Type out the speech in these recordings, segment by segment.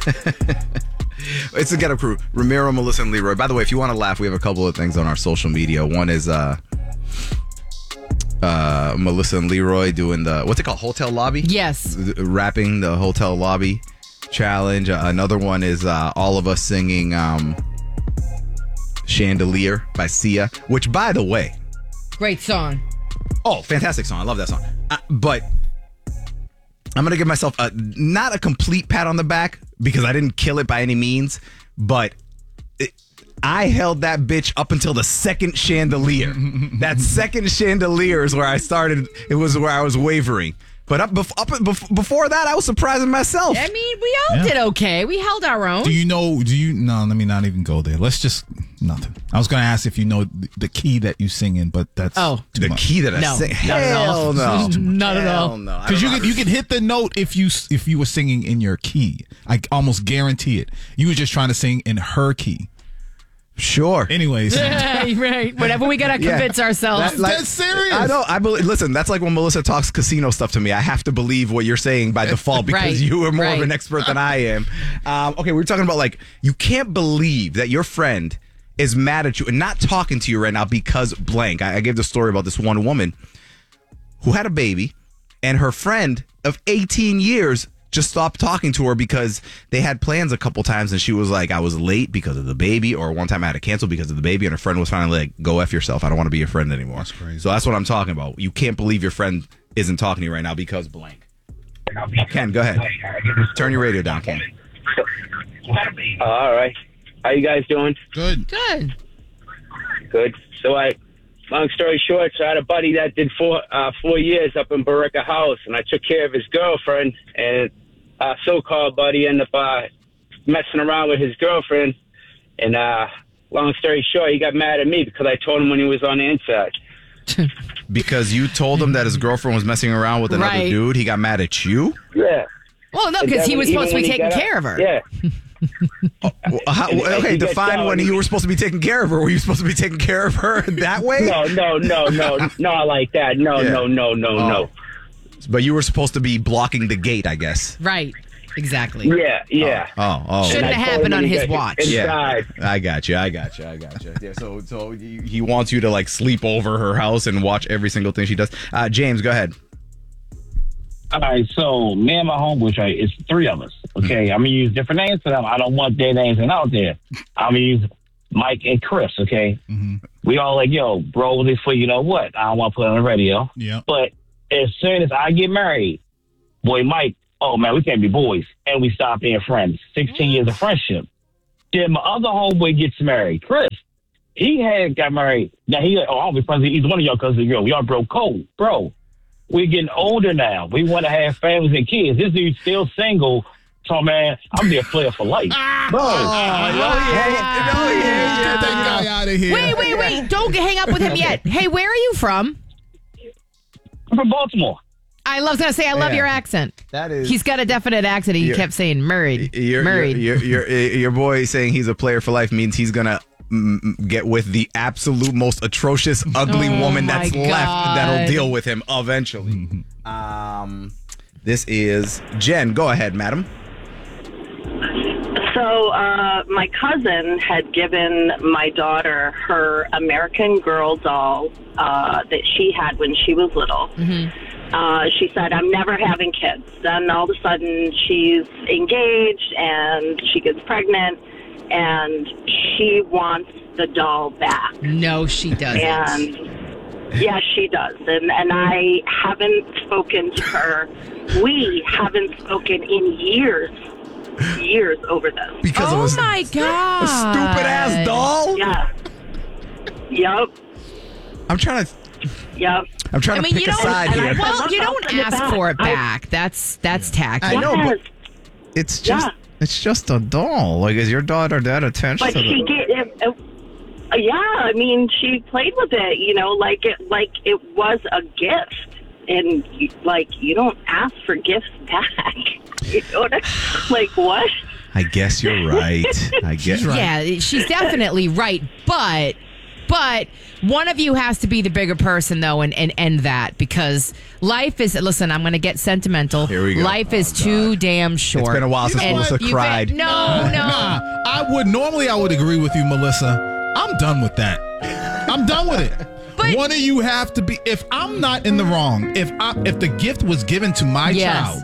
It's a Get Up Crew. Ramiro, Melissa, and Leroy. By the way, if you want to laugh, we have a couple of things on our social media. One is Melissa and Leroy doing the, what's it called? Hotel lobby? Yes. Rapping the hotel lobby challenge. Another one is all of us singing Chandelier by Sia, which, by the way, Great song. oh, fantastic song. I love that song. But I'm going to give myself not a complete pat on the back because I didn't kill it by any means, but I held that bitch up until the second chandelier. That second chandelier is where I started. It was where I was wavering. But before that, I was surprising myself. I mean, we all did okay. We held our own. No, let me not even go there. Let's just, nothing. I was going to ask if you know the key that you sing in, but that's the key that I sing. Hell no. Not at all. No. Because you could hit the note if you were singing in your key. I almost guarantee it. You were just trying to sing in her key. Sure. Anyways. Right. Whenever we got to convince ourselves. That's serious. I know. Listen, that's like when Melissa talks casino stuff to me. I have to believe what you're saying by default because you are more of an expert than I am. Okay, we're talking about like, you can't believe that your friend is mad at you and not talking to you right now because blank. I gave the story about this one woman who had a baby and her friend of 18 years just stopped talking to her because they had plans a couple times and she was like, I was late because of the baby, or one time I had to cancel because of the baby, and her friend was finally like, go F yourself. I don't want to be your friend anymore. That's crazy. So that's what I'm talking about. You can't believe your friend isn't talking to you right now because blank. Ken, go ahead. Turn your radio down, Ken. All right. How you guys doing? Good. So long story short, so I had a buddy that did 4 years up in Barica House, and I took care of his girlfriend, and so-called buddy ended up messing around with his girlfriend, and long story short, he got mad at me because I told him when he was on the inside. Because you told him that his girlfriend was messing around with another dude, he got mad at you? Yeah. Well, no, because he was supposed to be taking care of her. Yeah. Okay, define when you were supposed to be taking care of her. Were you supposed to be taking care of her that way? No, not like that. No. But you were supposed to be blocking the gate, I guess. Right. Exactly. Yeah. Oh. Shouldn't have happened on his watch. Inside. Yeah, I got you. Yeah, so he wants you to like sleep over her house and watch every single thing she does. James, go ahead. All right, so me and my homeboys, right, it's three of us, okay? I'm going to use different names for them. I don't want their names out there. I'm going to use Mike and Chris, okay? Mm-hmm. We all like, yo, bro, this for you know what? I don't want to put it on the radio. Yeah. But as soon as I get married, boy, Mike, oh, man, we can't be boys. And we stop being friends. 16 years of friendship. Then my other homeboy gets married, Chris. He got married. Now, I'll be friends with either one of y'all because we all broke code, bro. We're getting older now. We want to have families and kids. This dude's still single. So, man, I'm be a player for life. Bro. Get that guy out of here. Wait. Don't hang up with him yet. Hey, where are you from? I'm from Baltimore. I was going to say, I love your accent. That is. He's got a definite accent. He kept saying married. Your boy saying he's a player for life means he's going to get with the absolute most atrocious, ugly woman that's left that'll deal with him eventually. This is Jen. Go ahead, madam. So my cousin had given my daughter her American Girl doll that she had when she was little. Mm-hmm. She said, I'm never having kids. Then all of a sudden she's engaged and she gets pregnant and she wants the doll back. No, she doesn't. And yes, she does. And I haven't spoken to her. We haven't spoken in years over this. Because my God. A stupid ass doll? Yeah. Yep. I'm trying to pick a side here. Well, you don't ask for it back. That's tacky. I know, but it's just a doll. Like, is your daughter that attached to the... I mean, she played with it, like it was a gift. And, you don't ask for gifts back. You know what? I guess you're right. Yeah, she's definitely right. But But one of you has to be the bigger person, though, and end that, because life is, listen, I'm going to get sentimental. Here we go. Life is too damn short. It's been a while since Melissa cried. No. I would agree with you, Melissa. I'm done with that. I'm done with it. But one of you have to be. If I'm not in the wrong, if the gift was given to my child,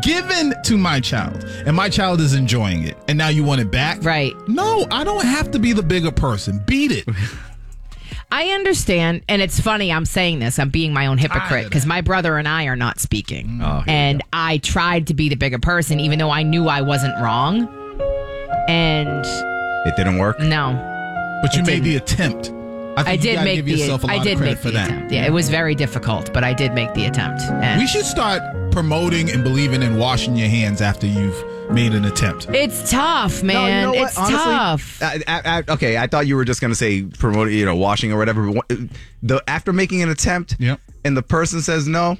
and my child is enjoying it, and now you want it back, right? No, I don't have to be the bigger person. Beat it. I understand, and it's funny I'm saying this. I'm being my own hypocrite because my brother and I are not speaking. And I tried to be the bigger person, even though I knew I wasn't wrong. And it didn't work? No. But you made the attempt. I did make the attempt. Yeah, it was very difficult, but I did make the attempt. We should start promoting and believing in washing your hands after you've made an attempt. It's tough, man. No, you know it's tough. Okay, I thought you were just going to say promoting, washing or whatever. But after making an attempt, and the person says no.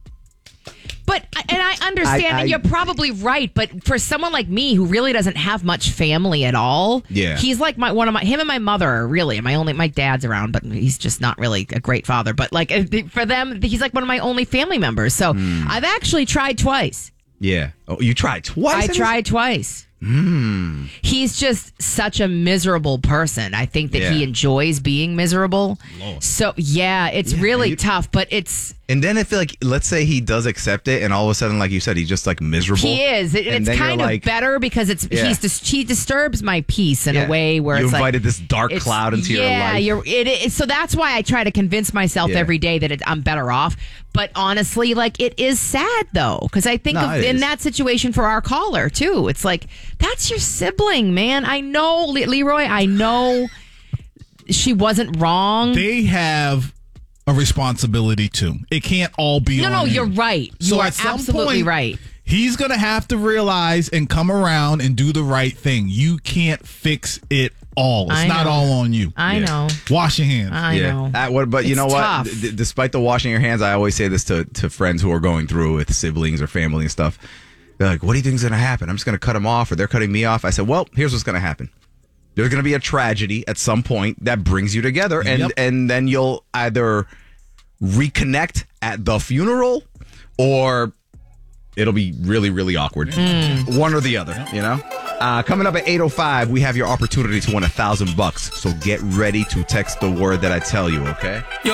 But, and I understand, and you're probably right, but for someone like me who really doesn't have much family at all, he's like him and my mother are really, my dad's around, but he's just not really a great father. But like for them, he's like one of my only family members. So I've actually tried twice. Yeah. Oh, you tried twice? I tried twice. He's just such a miserable person. I think that he enjoys being miserable. Lord. So it's really tough, but it's. And then I feel like, let's say he does accept it, and all of a sudden, like you said, he's just like miserable. He is. It's kind of better because he disturbs my peace in a way where you it's invited this dark cloud into your life. So that's why I try to convince myself every day that I'm better off. But honestly, like, it is sad though, because I think in that situation for our caller too, it's like, that's your sibling, man. I know, Leroy. I know she wasn't wrong. They have a responsibility too. It can't all be on you. You're right. You are absolutely right. He's going to have to realize and come around and do the right thing. You can't fix it all. It's not all on you. I know. Wash your hands. I know. But you know what? Despite the washing your hands, I always say this to friends who are going through with siblings or family and stuff. They're like, what do you think is going to happen? I'm just going to cut them off, or they're cutting me off. I said, well, here's what's going to happen. There's going to be a tragedy at some point that brings you together, and then you'll either reconnect at the funeral, or it'll be really, really awkward. One or the other, Coming up at 8:05, we have your opportunity to win $1,000. So get ready to text the word that I tell you, okay?